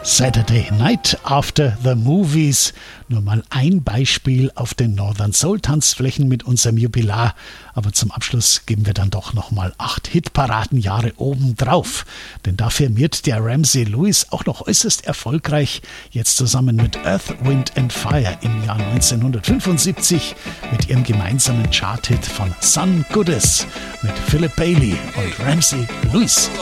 Saturday Night After the Movies. Nur mal ein Beispiel auf den Northern Soul Tanzflächen mit unserem Jubilar. Aber zum Abschluss geben wir dann doch nochmal 8 Hitparadenjahre obendrauf. Denn da firmiert der Ramsey Lewis auch noch äußerst erfolgreich. Jetzt zusammen mit Earth, Wind and Fire im Jahr 1975 mit ihrem gemeinsamen Charthit von Sun Goddess mit Philip Bailey und Ramsey Lewis.